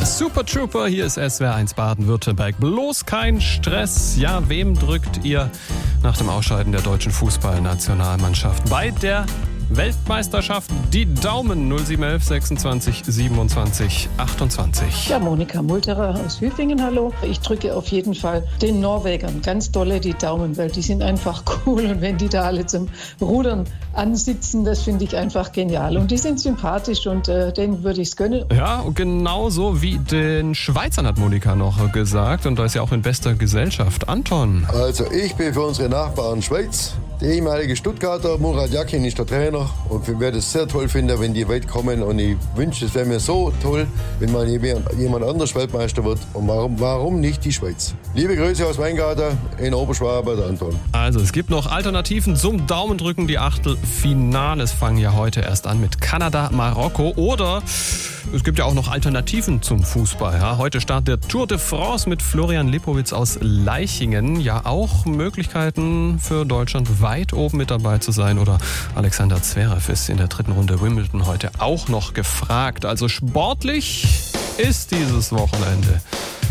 Super Trooper, hier ist SWR1 Baden-Württemberg. Bloß kein Stress. Ja, wem drückt ihr nach dem Ausscheiden der deutschen Fußballnationalmannschaft bei der Weltmeisterschaft die Daumen? 0711 26 27 28. Ja, Monika Multerer aus Hüfingen, hallo. Ich drücke auf jeden Fall den Norwegern ganz dolle die Daumen, weil die sind einfach cool und wenn die da alle zum Rudern ansitzen, das finde ich einfach genial. Und die sind sympathisch und denen würde ich es gönnen. Ja, und genauso wie den Schweizern hat Monika noch gesagt und da ist ja auch in bester Gesellschaft. Anton. Also ich bin für unsere Nachbarn Schweiz. Der ehemalige Stuttgarter Murat Yakin ist der Trainer und ich werde es sehr toll finden, wenn die weit kommen und ich wünsche, es wäre mir so toll, wenn mal jemand anders Weltmeister wird und warum nicht die Schweiz. Liebe Grüße aus Weingarten in Oberschwaben, der Anton. Also es gibt noch Alternativen zum Daumendrücken. Die Achtelfinales fangen ja heute erst an mit Kanada, Marokko oder es gibt ja auch noch Alternativen zum Fußball. Ja, heute startet der Tour de France mit Florian Lipowitz aus Leichingen. Ja, auch Möglichkeiten für Deutschland weit oben mit dabei zu sein. Oder Alexander Zverev ist in der dritten Runde Wimbledon heute auch noch gefragt. Also sportlich ist dieses Wochenende